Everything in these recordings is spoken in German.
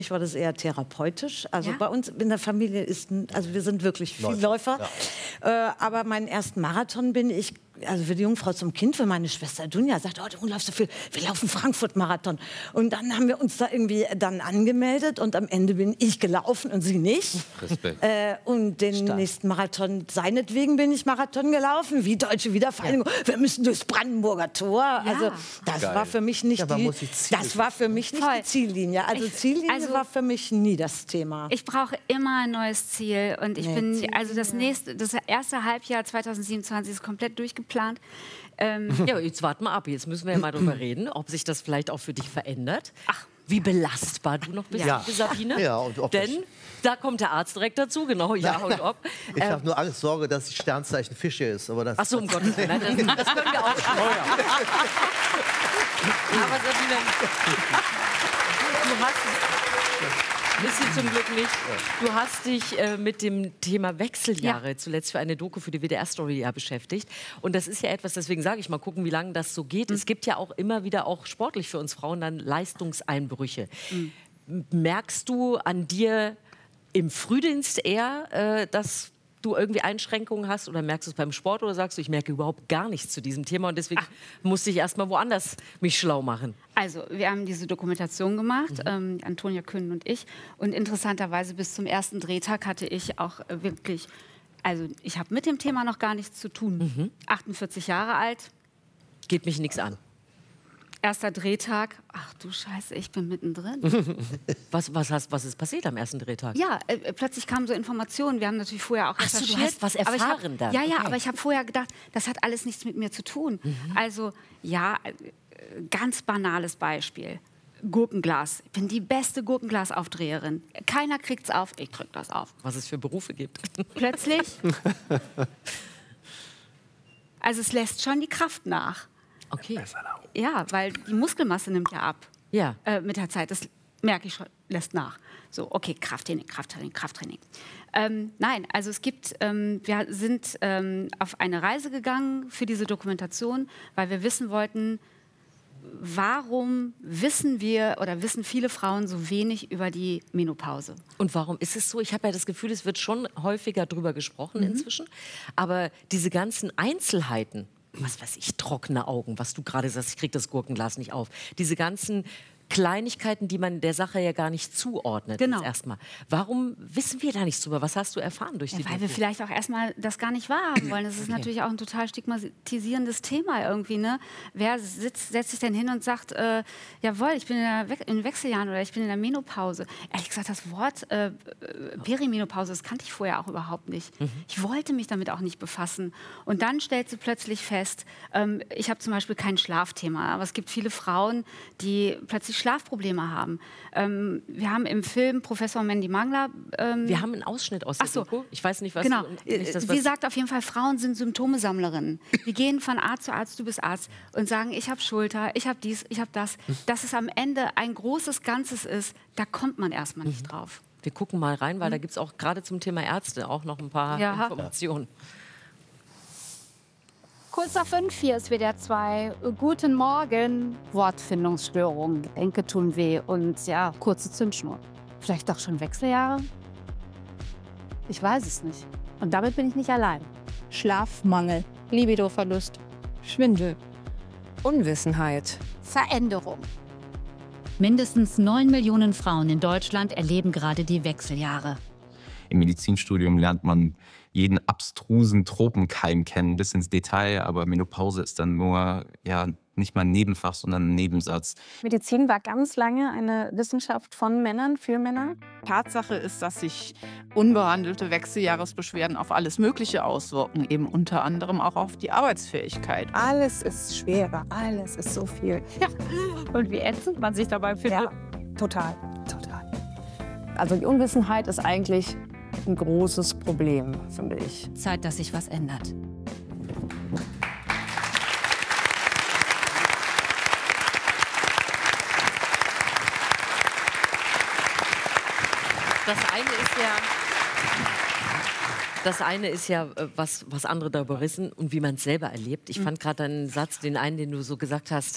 war das eher therapeutisch. Also Ja? bei uns in der Familie also wir sind wirklich Vielläufer. Ja. Aber meinen ersten Marathon bin ich, also für die Jungfrau zum Kind, für meine Schwester Dunja, sagt, oh, du läufst so viel, wir laufen Frankfurt-Marathon. Und dann haben wir uns da irgendwie dann angemeldet und am Ende bin ich gelaufen und sie nicht. Respekt. Und den nächsten Marathon, seinetwegen bin ich Marathon gelaufen, wie Deutsche Wiedervereinigung. Ja. Wir müssen durchs Brandenburger Tor. Ja. Also das war für mich nicht die Ziellinie. Also Ziellinie war für mich nie das Thema. Ich brauche immer ein neues Ziel und ich bin, also das erste Halbjahr 2027 ist komplett durchgeplant. Ja, jetzt warten wir ab. Jetzt müssen wir ja mal drüber reden, ob sich das vielleicht auch für dich verändert. Ach, wie belastbar du noch bist, Sabine. Ja, und ob denn da kommt der Arzt direkt dazu, genau, ja und ob. Ich habe nur Angst, Sorge, dass die Sternzeichen Fische ist. Aber das ach so, um Gottes Willen, das können wir auch. Aber Sabine, du hast... Ist sie zum Glück nicht. Du hast dich mit dem Thema Wechseljahre zuletzt für eine Doku für die WDR-Story beschäftigt. Und das ist ja etwas, deswegen sage ich mal, gucken, wie lange das so geht. Es gibt ja auch immer wieder, auch sportlich für uns Frauen, dann Leistungseinbrüche. Merkst du an dir im Frühdienst eher, dass du irgendwie Einschränkungen hast oder merkst du es beim Sport oder sagst du, ich merke überhaupt gar nichts zu diesem Thema und deswegen musste ich erst mal woanders mich schlau machen? Also, wir haben diese Dokumentation gemacht, Antonia Kühn und ich. Und interessanterweise bis zum ersten Drehtag hatte ich auch wirklich, also ich habe mit dem Thema noch gar nichts zu tun. 48 Jahre alt. Geht mich nichts an. Erster Drehtag, ach du Scheiße, ich bin mittendrin. Was ist passiert am ersten Drehtag? Ja, plötzlich kamen so Informationen. Wir haben natürlich vorher auch recherchiert. Ach so, du hast was erfahren dann? Ja, aber ich habe vorher gedacht, das hat alles nichts mit mir zu tun. Also, ja, ganz banales Beispiel. Gurkenglas. Ich bin die beste Gurkenglasaufdreherin. Keiner kriegt's auf, ich drück das auf. Was es für Berufe gibt. Plötzlich. Also es lässt schon die Kraft nach. Okay. Ja, weil die Muskelmasse nimmt ja ab. Ja. Mit der Zeit. Das merke ich schon, lässt nach. So, okay, Krafttraining. Nein, also es gibt, wir sind auf eine Reise gegangen für diese Dokumentation, weil wir wissen wollten, warum wissen wir oder wissen viele Frauen so wenig über die Menopause? Und warum ist es so? Ich habe ja das Gefühl, es wird schon häufiger drüber gesprochen inzwischen. Aber diese ganzen Einzelheiten, was weiß ich, trockene Augen, was du gerade sagst, ich kriege das Gurkenglas nicht auf. Diese ganzen Kleinigkeiten, die man der Sache ja gar nicht zuordnet. Genau. Erstmal. Warum wissen wir da nichts drüber? Was hast du erfahren durch die Weil Doku? wir vielleicht auch erstmal das gar nicht wahrhaben wollen. Das ist natürlich auch ein total stigmatisierendes Thema irgendwie. Ne? Wer setzt sich denn hin und sagt, jawohl, ich bin in Wechseljahren oder ich bin in der Menopause. Ehrlich gesagt, das Wort Perimenopause, das kannte ich vorher auch überhaupt nicht. Ich wollte mich damit auch nicht befassen. Und dann stellt sie plötzlich fest, ich habe zum Beispiel kein Schlafthema, aber es gibt viele Frauen, die plötzlich Schlafprobleme haben. Wir haben im Film Professor Mandy Mangler... wir haben einen Ausschnitt aus der Doku. Ich weiß nicht, was... Genau. Nicht, Sie sagt auf jeden Fall, Frauen sind Symptomesammlerinnen. Die gehen von Arzt zu Arzt, du bist Arzt, und sagen, ich habe Schulter, ich habe dies, ich habe das. Dass es am Ende ein großes Ganzes ist, da kommt man erstmal nicht drauf. Wir gucken mal rein, weil da gibt es auch gerade zum Thema Ärzte auch noch ein paar Informationen. Kurz nach 5, hier ist WDR 2. Guten Morgen. Wortfindungsstörung, Gelenke tun weh und ja, kurze Zündschnur. Vielleicht doch schon Wechseljahre? Ich weiß es nicht. Und damit bin ich nicht allein. Schlafmangel, Libidoverlust, Schwindel, Unwissenheit, Veränderung. Mindestens 9 Millionen Frauen in Deutschland erleben gerade die Wechseljahre. Im Medizinstudium lernt man jeden abstrusen Tropenkeim kennen, bis ins Detail. Aber Menopause ist dann nur, ja, nicht mal ein Nebenfach, sondern ein Nebensatz. Medizin war ganz lange eine Wissenschaft von Männern, für Männer. Tatsache ist, dass sich unbehandelte Wechseljahresbeschwerden auf alles Mögliche auswirken, eben unter anderem auch auf die Arbeitsfähigkeit. Alles ist schwerer, alles ist so viel. Ja. Und wie ätzend man sich dabei findet. Ja, total. Also die Unwissenheit ist eigentlich ein großes Problem, finde ich. Zeit, dass sich was ändert. Das eine ist ja Das eine ist ja, was andere darüber wissen und wie man es selber erlebt. Ich fand gerade einen Satz, den du so gesagt hast,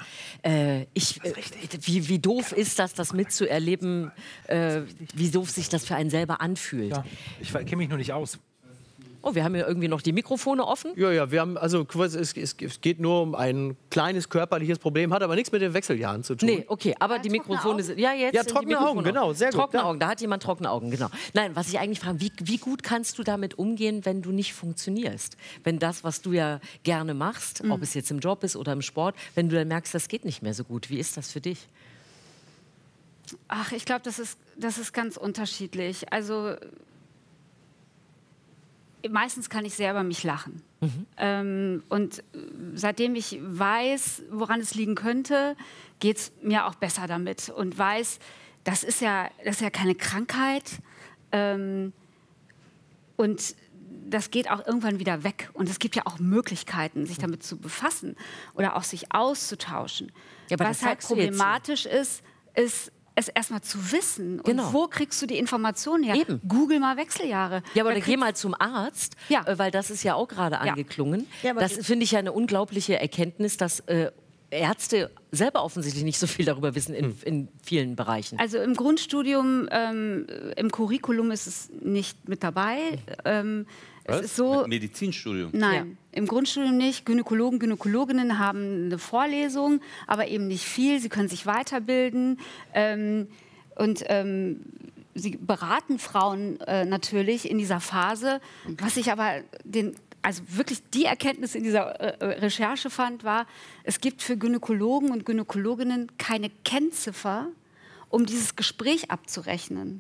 wie doof ist das mitzuerleben, wie doof sich das für einen selber anfühlt. Ja, ich kenne mich noch nicht aus. Oh, wir haben hier irgendwie noch die Mikrofone offen. Ja, wir haben, also es geht nur um ein kleines körperliches Problem, hat aber nichts mit den Wechseljahren zu tun. Nee, okay, aber die Mikrofone sind, jetzt Ja, sind trockene die Mikrofone Augen, genau, sehr gut. Trockene Augen, da hat jemand trockene Augen, genau. Nein, was ich eigentlich frage, wie gut kannst du damit umgehen, wenn du nicht funktionierst? Wenn das, was du ja gerne machst, ob es jetzt im Job ist oder im Sport, wenn du dann merkst, das geht nicht mehr so gut, wie ist das für dich? Ach, ich glaube, das ist ganz unterschiedlich. Also meistens kann ich sehr über mich lachen. Und seitdem ich weiß, woran es liegen könnte, geht es mir auch besser damit. Und weiß, das ist ja keine Krankheit. Und das geht auch irgendwann wieder weg. Und es gibt ja auch Möglichkeiten, sich damit zu befassen oder auch sich auszutauschen. Ja, aber was halt problematisch ist es erstmal zu wissen. Genau. Und wo kriegst du die Informationen her? Eben. Google mal Wechseljahre. Ja, aber dann geh mal zum Arzt, weil das ist ja auch gerade angeklungen. Ja, das finde ich ja eine unglaubliche Erkenntnis, dass Ärzte selber offensichtlich nicht so viel darüber wissen in vielen Bereichen. Also im Grundstudium, im Curriculum ist es nicht mit dabei. Es ist so, Medizinstudium? Nein, im Grundstudium nicht. Gynäkologen, Gynäkologinnen haben eine Vorlesung, aber eben nicht viel. Sie können sich weiterbilden sie beraten Frauen natürlich in dieser Phase. Was ich aber also wirklich die Erkenntnis in dieser Recherche fand, war, es gibt für Gynäkologen und Gynäkologinnen keine Kennziffer, um dieses Gespräch abzurechnen.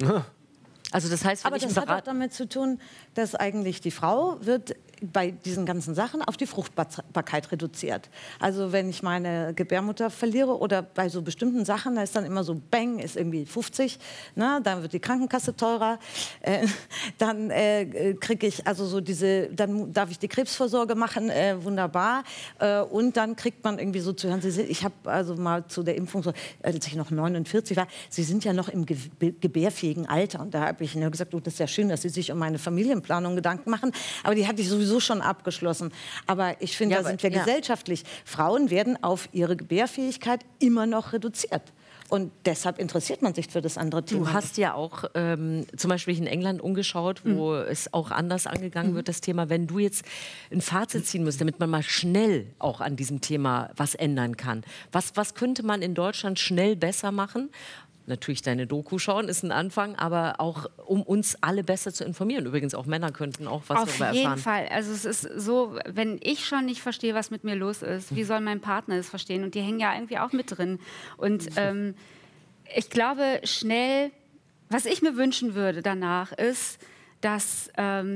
Also das heißt, aber das hat auch damit zu tun, dass eigentlich die Frau wird bei diesen ganzen Sachen auf die Fruchtbarkeit reduziert. Also wenn ich meine Gebärmutter verliere oder bei so bestimmten Sachen, da ist dann immer so, bang, ist irgendwie 50, ne? Dann wird die Krankenkasse teurer, dann kriege ich also so dann darf ich die Krebsvorsorge machen, wunderbar, und dann kriegt man irgendwie so zu hören, ich habe also mal zu der Impfung, so, als ich noch 49 war, Sie sind ja noch im gebärfähigen Alter, und da habe ich nur gesagt, oh, das ist ja schön, dass Sie sich um meine Familienplanung Gedanken machen, aber die hatte ich sowieso schon abgeschlossen. Aber ich finde, da sind wir gesellschaftlich. Frauen werden auf ihre Gebärfähigkeit immer noch reduziert. Und deshalb interessiert man sich für das andere Thema. Du hast ja auch zum Beispiel in England umgeschaut, wo es auch anders angegangen wird, das Thema. Wenn du jetzt ein Fazit ziehen musst, damit man mal schnell auch an diesem Thema was ändern kann. Was könnte man in Deutschland schnell besser machen? Natürlich deine Doku schauen ist ein Anfang, aber auch um uns alle besser zu informieren. Übrigens auch Männer könnten auch was darüber erfahren. Auf jeden Fall. Also es ist so, wenn ich schon nicht verstehe, was mit mir los ist, wie soll mein Partner es verstehen? Und die hängen ja irgendwie auch mit drin. Und ich glaube schnell, was ich mir wünschen würde danach ist, dass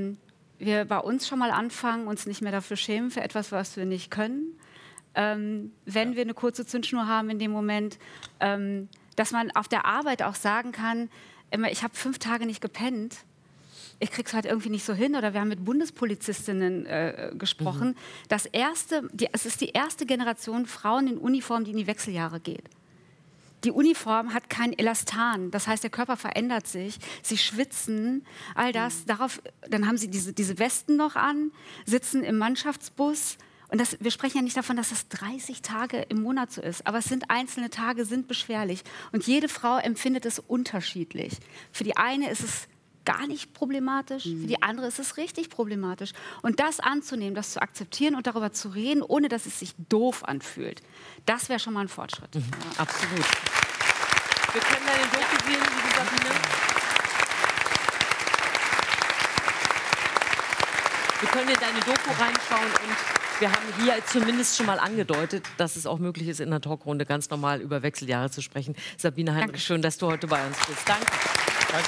wir bei uns schon mal anfangen, uns nicht mehr dafür schämen für etwas, was wir nicht können. Wenn wir eine kurze Zündschnur haben in dem Moment, dass man auf der Arbeit auch sagen kann, ich habe 5 Tage nicht gepennt, ich kriege es halt irgendwie nicht so hin. Oder wir haben mit Bundespolizistinnen gesprochen. Es ist die erste Generation Frauen in Uniform, die in die Wechseljahre geht. Die Uniform hat kein Elastan, das heißt, der Körper verändert sich, sie schwitzen, all das. Dann haben sie diese Westen noch an, sitzen im Mannschaftsbus. Und wir sprechen ja nicht davon, dass das 30 Tage im Monat so ist, aber einzelne Tage sind beschwerlich. Und jede Frau empfindet es unterschiedlich. Für die eine ist es gar nicht problematisch, für die andere ist es richtig problematisch. Und das anzunehmen, das zu akzeptieren und darüber zu reden, ohne dass es sich doof anfühlt, das wäre schon mal ein Fortschritt. Absolut. Wir können deine Doku sehen, liebe Sabine. Wir können in deine Doku reinschauen und wir haben hier zumindest schon mal angedeutet, dass es auch möglich ist, in der Talkrunde ganz normal über Wechseljahre zu sprechen. Sabine Heinrich, schön, dass du heute bei uns bist. Danke. Danke.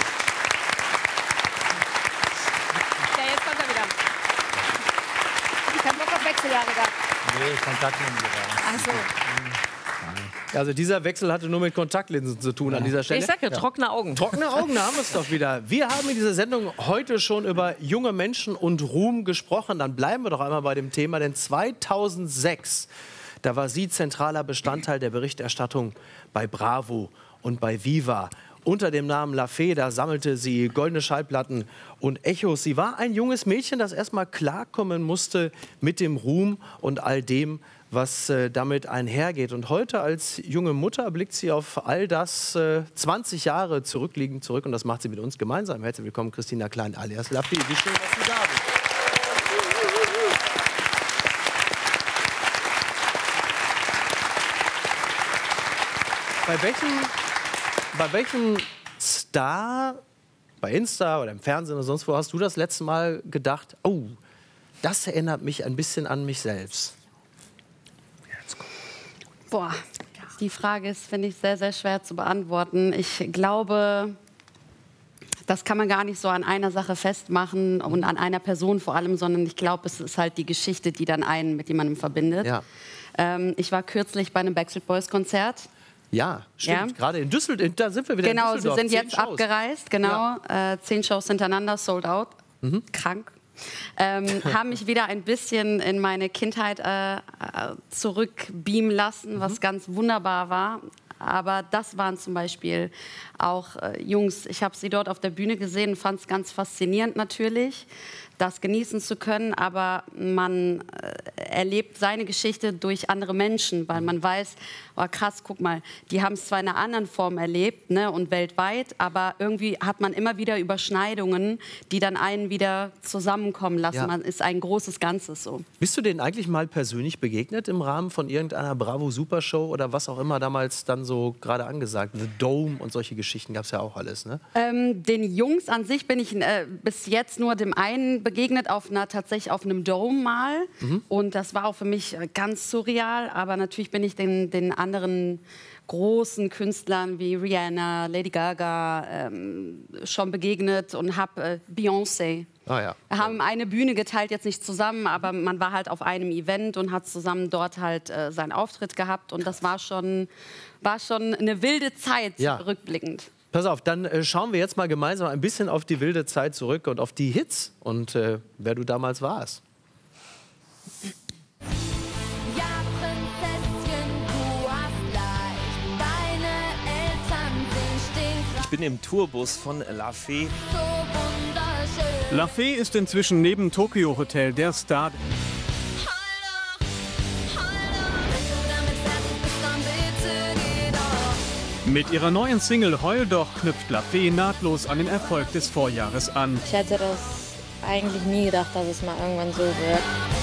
Ja, jetzt kommt er wieder. Ich habe Bock auf Wechseljahre da. Nee, Kontaktlinsen da. Ach so. Also dieser Wechsel hatte nur mit Kontaktlinsen zu tun an dieser Stelle. Ich sag ja, trockene Augen. Trockene Augen, da haben wir es doch wieder. Wir haben in dieser Sendung heute schon über junge Menschen und Ruhm gesprochen. Dann bleiben wir doch einmal bei dem Thema, denn 2006, da war sie zentraler Bestandteil der Berichterstattung bei Bravo und bei Viva. unter dem Namen La Fee. Da sammelte sie goldene Schallplatten und Echos. Sie war ein junges Mädchen, das erstmal klarkommen musste mit dem Ruhm und all dem, was damit einhergeht. Und heute als junge Mutter blickt sie auf all das 20 Jahre zurückliegend zurück. Und das macht sie mit uns gemeinsam. Herzlich willkommen, Christina Klein alias La Fee. Wie schön, dass Sie da sind. Bei welchem Star, bei Insta oder im Fernsehen oder sonst wo, hast du das letzte Mal gedacht, oh, das erinnert mich ein bisschen an mich selbst? Boah, die Frage ist, finde ich, sehr, sehr schwer zu beantworten. Ich glaube, das kann man gar nicht so an einer Sache festmachen und an einer Person vor allem, sondern ich glaube, es ist halt die Geschichte, die dann einen mit jemandem verbindet. Ja. Ich war kürzlich bei einem Backstreet Boys Konzert. Ja, stimmt. Ja. Gerade in Düsseldorf, da sind wir wieder in Düsseldorf. Genau, sie sind jetzt abgereist, genau. Ja. 10 Shows hintereinander, sold out. Krank. Haben mich wieder ein bisschen in meine Kindheit zurückbeamen lassen, was ganz wunderbar war. Aber das waren zum Beispiel auch Jungs, ich habe sie dort auf der Bühne gesehen und fand es ganz faszinierend natürlich, das genießen zu können, aber man erlebt seine Geschichte durch andere Menschen, weil man weiß, oh krass, guck mal, die haben es zwar in einer anderen Form erlebt, ne, und weltweit, aber irgendwie hat man immer wieder Überschneidungen, die dann einen wieder zusammenkommen lassen. Ja. Man ist ein großes Ganzes so. Bist du denen eigentlich mal persönlich begegnet im Rahmen von irgendeiner Bravo-Supershow oder was auch immer damals dann so gerade angesagt? The Dome und solche Geschichten gab es ja auch alles, ne? Den Jungs an sich bin ich bis jetzt nur dem einen begegnet, tatsächlich auf einem Dome mal. Und das war auch für mich ganz surreal. Aber natürlich bin ich den anderen großen Künstlern wie Rihanna, Lady Gaga schon begegnet und habe Beyoncé. Ah, ja. Wir haben eine Bühne geteilt, jetzt nicht zusammen, aber man war halt auf einem Event und hat zusammen dort halt seinen Auftritt gehabt. Und das war schon eine wilde Zeit, rückblickend. Pass auf, dann schauen wir jetzt mal gemeinsam ein bisschen auf die wilde Zeit zurück und auf die Hits und wer du damals warst. Ja, Prinzesschen, du hast leicht, deine Eltern sind stinkreich. Ich bin im Tourbus von La Fee. So wunderschön. La Fee ist inzwischen neben Tokyo Hotel der Star. Mit ihrer neuen Single Heul doch knüpft La Fee nahtlos an den Erfolg des Vorjahres an. Ich hätte das eigentlich nie gedacht, dass es mal irgendwann so wird.